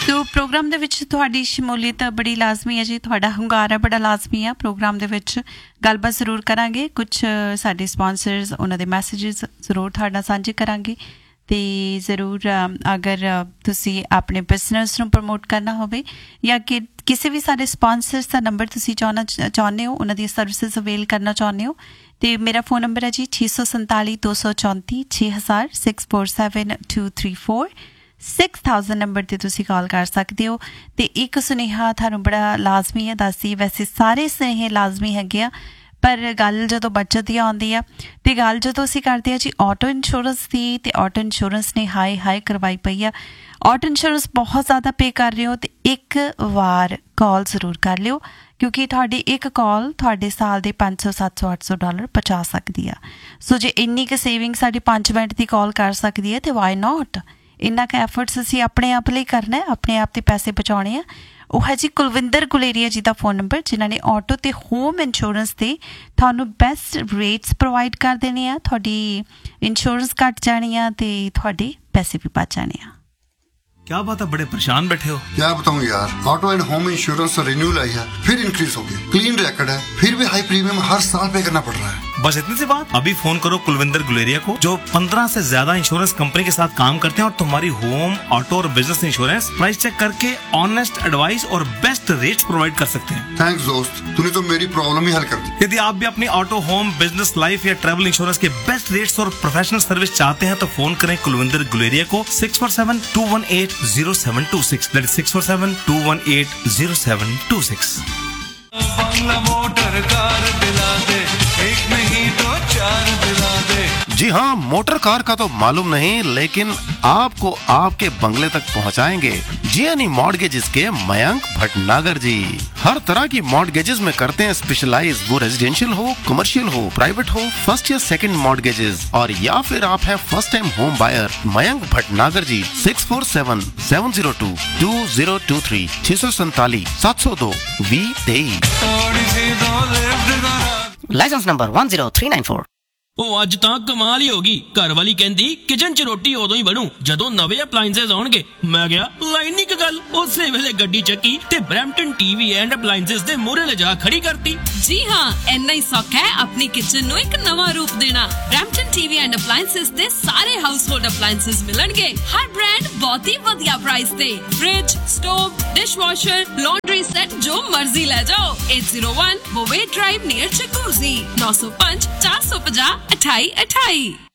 तो प्रोग्राम ਦੇ ਵਿੱਚ ਤੁਹਾਡੀ ਸ਼ਮੂਲੀਅਤ ਬੜੀ ਲਾਜ਼ਮੀ ਹੈ ਜੀ, ਤੁਹਾਡਾ ਹੁੰਗਾਰਾ ਬੜਾ ਲਾਜ਼ਮੀ ਹੈ। ਪ੍ਰੋਗਰਾਮ ਦੇ ਵਿੱਚ ਗੱਲਬਾਤ ਜ਼ਰੂਰ ਕਰਾਂਗੇ, ਕੁਛ ਸਾਡੇ ਸਪਾਂਸਰਸ ਉਹਨਾਂ ਦੇ ਮੈਸੇजेस ਜ਼ਰੂਰ ਤੁਹਾਡੇ ਨਾਲ ਸਾਂਝੇ ਕਰਾਂਗੇ ਤੇ ਜ਼ਰੂਰ ਅਗਰ ਤੁਸੀਂ ਆਪਣੇ ਬਿਜ਼ਨਸ ਨੂੰ ਪ੍ਰਮੋਟ ਕਰਨਾ ਹੋਵੇ ਜਾਂ ਕਿ ਕਿਸੇ ਵੀ ਸਾਡੇ ਸਪਾਂਸਰਸ ਦਾ ਨੰਬਰ ਤੁਸੀਂ ਚਾਹੁੰਦੇ ਹੋ, ਉਹਨਾਂ ਦੀ ਸਰਵਿਸਿਜ਼ ਅਵੇਲ ਕਰਨਾ ਚਾਹੁੰਦੇ ਹੋ ਤੇ ਮੇਰਾ ਫੋਨ ਨੰਬਰ ਹੈ ਜੀ 647 234 6000 647 234 6000 ਨੰਬਰ ਤੇ ਤੁਸੀਂ ਕਾਲ ਕਰ ਸਕਦੇ ਹੋ। ਤੇ ਇੱਕ ਸੁਨੇਹਾ ਤੁਹਾਨੂੰ ਬੜਾ ਲਾਜ਼ਮੀ ਹੈ ਦੱਸਦੀ, ਵੈਸੇ ਸਾਰੇ ਸੁਨੇਹੇ ਲਾਜ਼ਮੀ ਹੈਗੇ ਆ ਪਰ ਗੱਲ ਜਦੋਂ ਬੱਚਤ ਦੀ ਆਉਂਦੀ ਆ ਤੇ ਗੱਲ ਜਦੋਂ ਅਸੀਂ ਕਰਦੇ ਹਾਂ ਜੀ ਆਟੋ ਇੰਸ਼ੋਰੈਂਸ ਦੀ, ਤੇ ਆਟੋ ਇੰਸ਼ੋਰੈਂਸ ਨੇ ਹਾਈ ਕਰਵਾਈ ਪਈ ਆ। ਆਟੋ ਇੰਸ਼ੋਰੈਂਸ ਬਹੁਤ ਜ਼ਿਆਦਾ ਪੇ ਕਰ ਰਹੇ ਹੋ ਤੇ ਇੱਕ ਵਾਰ ਕਾਲ ਜ਼ਰੂਰ ਕਰ ਲਿਓ ਕਿਉਂਕਿ ਤੁਹਾਡੀ ਇੱਕ ਕਾਲ ਤੁਹਾਡੇ ਸਾਲ ਦੇ 500 700 800 ਡਾਲਰ ਪਹੁੰਚਾ ਸਕਦੀ ਆ। ਸੋ ਜੇ ਇੰਨੀ ਕੁ ਸੇਵਿੰਗ ਸਾਡੀ 5 ਮਿੰਟ ਦੀ ਕਾਲ ਕਰ ਸਕਦੀ ਹੈ ਤੇ ਵਾਈ ਨੋਟ। ਇੰਨਾ ਕੁ ਐਫਰਟਸ ਅਸੀਂ ਆਪਣੇ ਆਪ ਲਈ ਕਰਨਾ, ਆਪਣੇ ਆਪ ਤੇ ਪੈਸੇ ਬਚਾਉਣੇ ਆ। ਉਹ ਹੈ ਜੀ ਕੁਲਵਿੰਦਰ ਗੁਲੇਰੀਆ ਜੀ ਦਾ ਫੋਨ ਨੰਬਰ, ਜਿਨ੍ਹਾਂ ਨੇ ਆਟੋ ਤੇ ਹੋਮ ਇੰਸ਼ੋਰੈਂਸ ਤੇ ਤੁਹਾਨੂੰ ਬੈਸਟ ਰੇਟਸ ਪ੍ਰੋਵਾਈਡ ਕਰ ਦੇਣੇ ਆ। ਤੁਹਾਡੀ ਇੰਸ਼ੋਰੈਂਸ ਘੱਟ ਜਾਣੀ ਆ ਤੇ ਤੁਹਾਡੇ ਪੈਸੇ ਵੀ ਬਚ जाने ਆ। क्या बात है, बड़े परेशान बैठे हो? क्या बताऊं यार, auto and home insurance renewal आई है, फिर इंक्रीज हो गई। क्लीन रिकॉर्ड है, फिर भी हाई प्रीमियम हर साल पे करना पड़ रहा है। बस इतनी सी बात? अभी फोन करो कुलविंदर गुलेरिया को जो 15 से ज्यादा इंश्योरेंस कंपनी के साथ काम करते हैं और तुम्हारी होम, ऑटो और बिजनेस इंश्योरेंस प्राइस चेक करके ऑनेस्ट एडवाइस और बेस्ट रेट्स प्रोवाइड कर सकते हैं। थैंक्स दोस्त, तूने तो मेरी प्रॉब्लम ही हल कर दी। यदि आप भी अपनी ऑटो, होम, बिजनेस, लाइफ या ट्रैवल इंश्योरेंस के बेस्ट रेट्स और प्रोफेशनल सर्विस चाहते हैं तो फोन करें कुलविंदर गुलेरिया को 647-218-0726। That is 647-218-0726। Bangla motor car दिला दे, एक नहीं तो 4 दिला दे। जी हाँ, मोटर कार का तो मालूम नहीं लेकिन आपको आपके बंगले तक पहुँचाएंगे जीएनई मॉर्टगेजेस के मयंक भटनागर जी। हर तरह की मॉर्टगेजेस में करते हैं स्पेशलाइज, वो रेजिडेंशियल हो, कमर्शियल हो, प्राइवेट हो, फर्स्ट या सेकंड मॉर्टगेजेस। और या फिर आप हैं first time home buyer, Mayank Bhatnagar जी 647-702-2023 647 702 2023। Licence number 10394। ਉਹ ਅੱਜ ਤਾਂ ਕਮਾਲ ਹੀ ਹੋ ਗਈ। ਘਰ ਵਾਲੀ ਕਹਿੰਦੀ ਕਿਚਨ 'ਚ ਰੋਟੀ ਉਦੋਂ ਹੀ ਬਣੂ ਜਦੋਂ ਨਵੇਂ ਅਪਲਾਈਐਂਸਸ ਆਉਣਗੇ। ਮੈਂ ਕਿਹਾ ਲਾਈਨ ਇੱਕ ਗੱਲ, ਉਸੇ ਵੇਲੇ ਗੱਡੀ ਚੱਕੀ ਤੇ ਬਰੈਂਪਟਨ ਟੀਵੀ ਐਂਡ ਅਪਲਾਈਐਂਸਸ ਦੇ ਮੂਹਰੇ ਲਿਜਾ ਖੜੀ ਕਰਤੀ। ਜੀ ਹਾਂ, ਇੰਨਾ ਹੀ ਸੌਖਾ ਹੈ ਆਪਣੀ ਕਿਚਨ ਨੂੰ ਇੱਕ ਨਵਾਂ ਰੂਪ ਦੇਣਾ। ਬਰੈਂਪਟਨ ਟੀਵੀ ਐਂਡ ਅਪਲਾਈਐਂਸਸ ਦੇ ਸਾਰੇ ਹਾਊਸਹੋਲਡ ਅਪਲਾਈਐਂਸਸ ਮਿਲਣਗੇ ਹਰ ਬ੍ਰਾਂਡ ਬਹੁਤ ਹੀ ਵਧੀਆ ਪ੍ਰਾਈਸ ਤੇ। Fridge, stove, dishwasher, laundry set ਜੋ ਮਰਜ਼ੀ ਲੈ ਜਾਓ। 801 ਬੋਵੇਟ ਡਰਾਈਵ ਨੀਅਰ ਚਕੂਜ਼ੀ 905 450 2828।